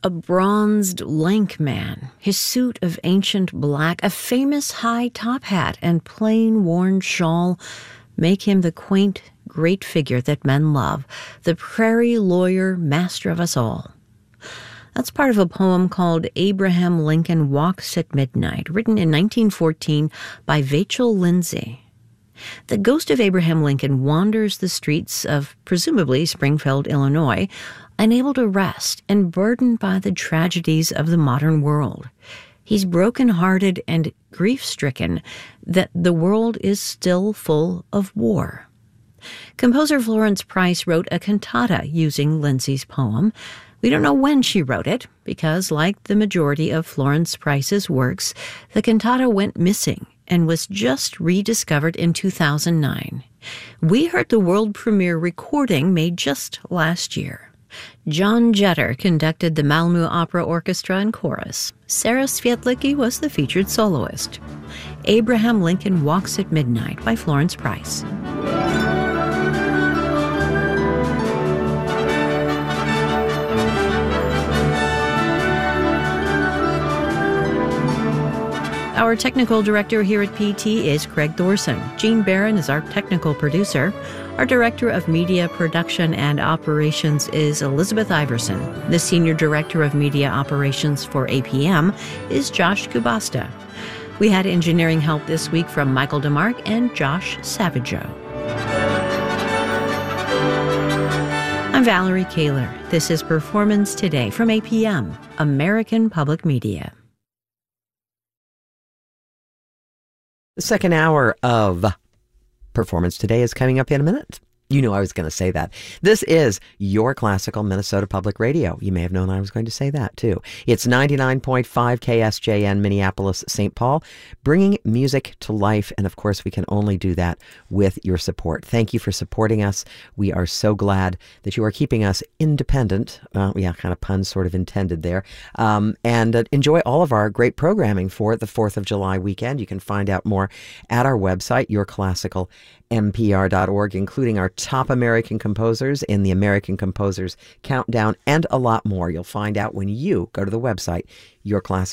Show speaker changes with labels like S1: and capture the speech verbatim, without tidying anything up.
S1: A bronzed, lank man, his suit of ancient black, a famous high top hat, and plain worn shawl make him the quaint, great figure that men love, the prairie lawyer, master of us all. That's part of a poem called Abraham Lincoln Walks at Midnight, written in nineteen fourteen by Vachel Lindsay. The ghost of Abraham Lincoln wanders the streets of, presumably, Springfield, Illinois, unable to rest and burdened by the tragedies of the modern world. He's broken-hearted and grief-stricken that the world is still full of war. Composer Florence Price wrote a cantata using Lindsay's poem. We don't know when she wrote it, because, like the majority of Florence Price's works, the cantata went missing and was just rediscovered in two thousand nine. We heard the world premiere recording made just last year. John Jetter conducted the Malmö Opera Orchestra and Chorus. Sarah Svietlicki was the featured soloist. Abraham Lincoln Walks at Midnight by Florence Price. Our technical director here at P T is Craig Thorson. Gene Barron is our technical producer. Our director of media production and operations is Elizabeth Iverson. The senior director of media operations for A P M is Josh Kubasta. We had engineering help this week from Michael DeMarc and Josh Savageau. I'm Valerie Kaler. This is Performance Today from A P M, American Public Media.
S2: The second hour of Performance Today is coming up in a minute. You knew I was going to say that. This is your classical Minnesota Public Radio. You may have known I was going to say that, too. It's ninety-nine point five K S J N, Minneapolis, Saint Paul, bringing music to life. And, of course, we can only do that with your support. Thank you for supporting us. We are so glad that you are keeping us independent. Well, yeah, kind of pun sort of intended there. Um, and uh, enjoy all of our great programming for the fourth of July weekend. You can find out more at our website, your classical N P R dot org, including our top American composers in the American Composers Countdown and a lot more. You'll find out when you go to the website, your classical